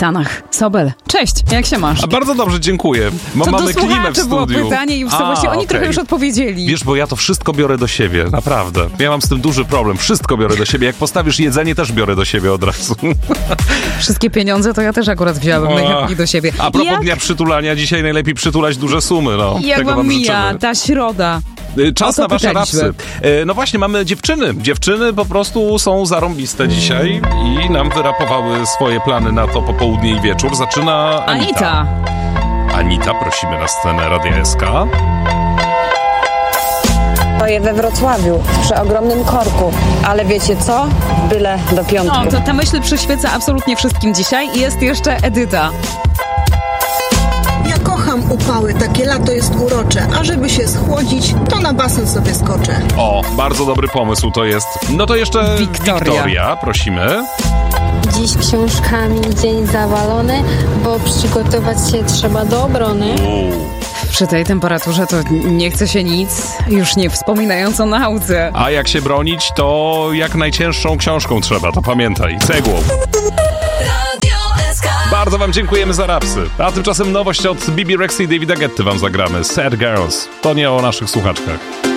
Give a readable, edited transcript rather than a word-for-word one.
Sanach Sobel. Cześć, jak się masz? A bardzo dobrze, dziękuję. To Mamy klimę w studiu. było pytanie i właśnie oni trochę już odpowiedzieli. Wiesz, bo ja to wszystko biorę do siebie, naprawdę. Ja mam z tym duży problem. Wszystko biorę do siebie. Jak postawisz jedzenie, też biorę do siebie od razu. Wszystkie pieniądze to ja też akurat wziąłem najchętniej do siebie. A propos dnia przytulania, dzisiaj najlepiej przytulać duże sumy. No. Jak Tego wam mija życzymy. Ta środa? Czas na wasze rapsy. No właśnie, mamy dziewczyny. Dziewczyny po prostu są zarąbiste dzisiaj i nam wyrapowały swoje plany na to popołudnie i wieczór. Zaczyna Anita. Anita, prosimy na scenę Radia SK. Stoję we Wrocławiu przy ogromnym korku, ale wiecie co? Byle do piątku. No, to ta myśl przyświeca absolutnie wszystkim dzisiaj i jest jeszcze Edyta. Ja kocham upały, takie lato jest urocze, a żeby się schłodzić, to na basen sobie skoczę. O, bardzo dobry pomysł to jest. No to jeszcze Wiktoria, prosimy. Dziś książkami dzień zawalony, bo przygotować się trzeba do obrony. Przy tej temperaturze to nie chce się nic, już nie wspominając o nauce. A jak się bronić, to jak najcięższą książką trzeba, to pamiętaj, cegłą. Bardzo wam dziękujemy za rapsy. A tymczasem nowość od Bibi Rexha i Davida Guetty wam zagramy. Sad Girls. To nie o naszych słuchaczkach.